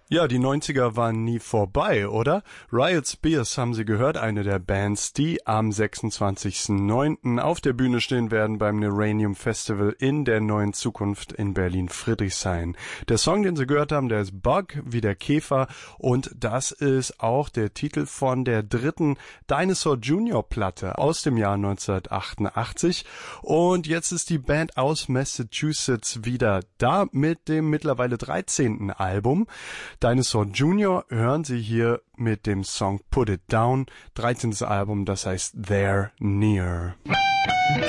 Ja, die 90er waren nie vorbei, oder? Riot Spears haben Sie gehört, eine der Bands, die am 26.09. auf der Bühne stehen werden beim Neranium Festival in der neuen Zukunft in Berlin-Friedrichshain. Der Song, den Sie gehört haben, der ist Bug, wie der Käfer, und das ist auch der Titel von der dritten Dinosaur Jr. Platte aus dem Jahr 1988. Und jetzt ist die Band aus Massachusetts wieder da mit dem mittlerweile 13. Album. Dinosaur Jr. hören Sie hier mit dem Song Put It Down, 13. Album, das heißt They're Near.